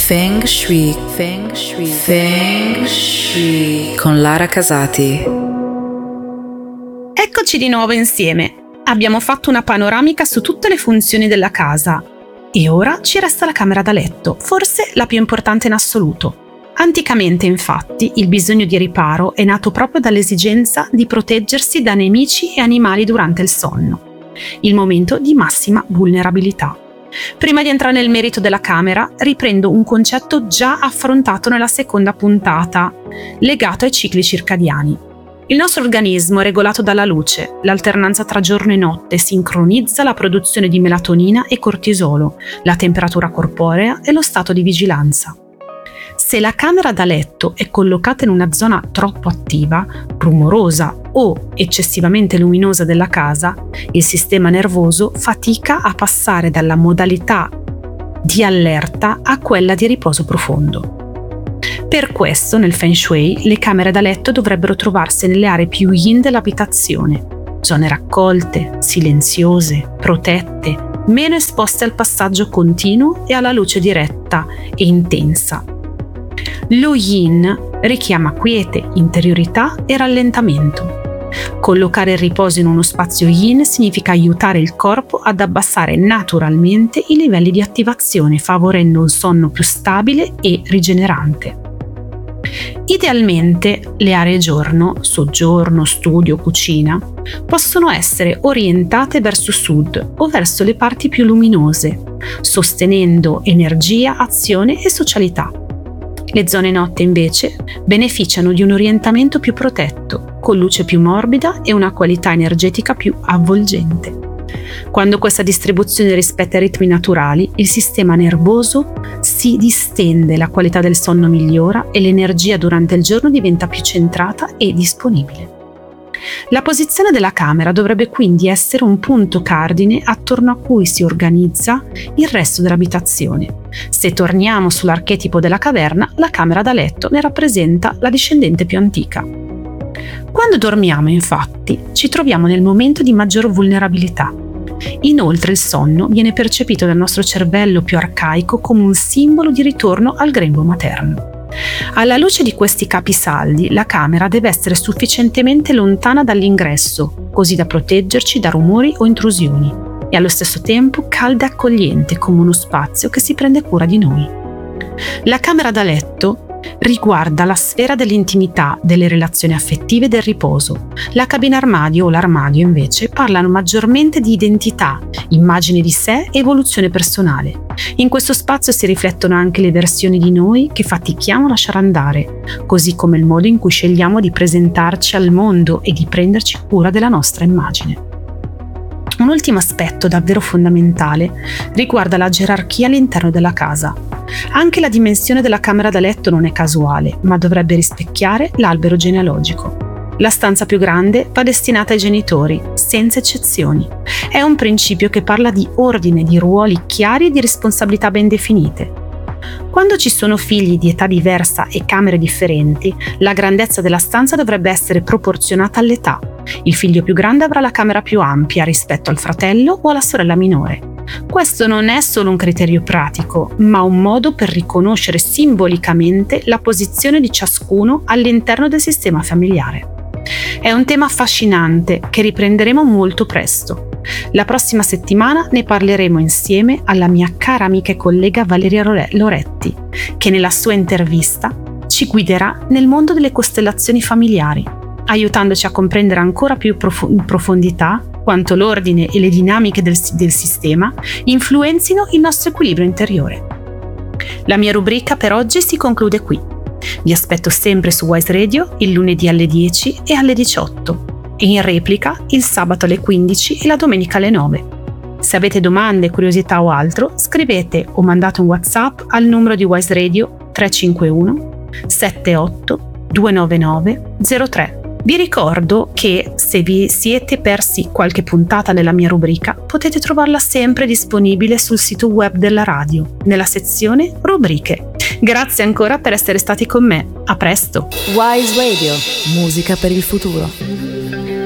Feng Shui, Feng Shui, Feng Shui con Lara Casati. Eccoci di nuovo insieme. Abbiamo fatto una panoramica su tutte le funzioni della casa e ora ci resta la camera da letto, forse la più importante in assoluto. Anticamente, infatti, il bisogno di riparo è nato proprio dall'esigenza di proteggersi da nemici e animali durante il sonno, il momento di massima vulnerabilità. Prima di entrare nel merito della camera, riprendo un concetto già affrontato nella seconda puntata, legato ai cicli circadiani. Il nostro organismo è regolato dalla luce, l'alternanza tra giorno e notte sincronizza la produzione di melatonina e cortisolo, la temperatura corporea e lo stato di vigilanza. Se la camera da letto è collocata in una zona troppo attiva, rumorosa o eccessivamente luminosa della casa, il sistema nervoso fatica a passare dalla modalità di allerta a quella di riposo profondo. Per questo, nel Feng Shui, le camere da letto dovrebbero trovarsi nelle aree più yin dell'abitazione, zone raccolte, silenziose, protette, meno esposte al passaggio continuo e alla luce diretta e intensa. Lo yin richiama quiete, interiorità e rallentamento. Collocare il riposo in uno spazio yin significa aiutare il corpo ad abbassare naturalmente i livelli di attivazione, favorendo un sonno più stabile e rigenerante. Idealmente le aree giorno, soggiorno, studio, cucina, possono essere orientate verso sud o verso le parti più luminose, sostenendo energia, azione e socialità. Le zone notte invece beneficiano di un orientamento più protetto, con luce più morbida e una qualità energetica più avvolgente. Quando questa distribuzione rispetta i ritmi naturali, il sistema nervoso si distende, la qualità del sonno migliora e l'energia durante il giorno diventa più centrata e disponibile. La posizione della camera dovrebbe quindi essere un punto cardine attorno a cui si organizza il resto dell'abitazione. Se torniamo sull'archetipo della caverna, la camera da letto ne rappresenta la discendente più antica. Quando dormiamo, infatti, ci troviamo nel momento di maggior vulnerabilità. Inoltre il sonno viene percepito dal nostro cervello più arcaico come un simbolo di ritorno al grembo materno. Alla luce di questi capisaldi, la camera deve essere sufficientemente lontana dall'ingresso, così da proteggerci da rumori o intrusioni, e allo stesso tempo calda e accogliente come uno spazio che si prende cura di noi. La camera da letto riguarda la sfera dell'intimità, delle relazioni affettive e del riposo. La cabina armadio o l'armadio invece parlano maggiormente di identità, immagine di sé e evoluzione personale. In questo spazio si riflettono anche le versioni di noi che fatichiamo a lasciare andare, così come il modo in cui scegliamo di presentarci al mondo e di prenderci cura della nostra immagine. Un ultimo aspetto davvero fondamentale riguarda la gerarchia all'interno della casa. Anche la dimensione della camera da letto non è casuale, ma dovrebbe rispecchiare l'albero genealogico. La stanza più grande va destinata ai genitori, senza eccezioni. È un principio che parla di ordine, di ruoli chiari e di responsabilità ben definite. Quando ci sono figli di età diversa e camere differenti, la grandezza della stanza dovrebbe essere proporzionata all'età. Il figlio più grande avrà la camera più ampia rispetto al fratello o alla sorella minore. Questo non è solo un criterio pratico, ma un modo per riconoscere simbolicamente la posizione di ciascuno all'interno del sistema familiare. È un tema affascinante che riprenderemo molto presto. La prossima settimana ne parleremo insieme alla mia cara amica e collega Valeria Loretti, che nella sua intervista ci guiderà nel mondo delle costellazioni familiari, aiutandoci a comprendere ancora più in profondità quanto l'ordine e le dinamiche del sistema influenzino il nostro equilibrio interiore. La mia rubrica per oggi si conclude qui. Vi aspetto sempre su Wise Radio il lunedì alle 10 e alle 18 e in replica il sabato alle 15 e la domenica alle 9. Se avete domande, curiosità o altro, scrivete o mandate un WhatsApp al numero di Wise Radio 351 78 299 03. Vi ricordo che se vi siete persi qualche puntata nella mia rubrica, potete trovarla sempre disponibile sul sito web della radio, nella sezione rubriche. Grazie ancora per essere stati con me. A presto! Wise Radio, musica per il futuro.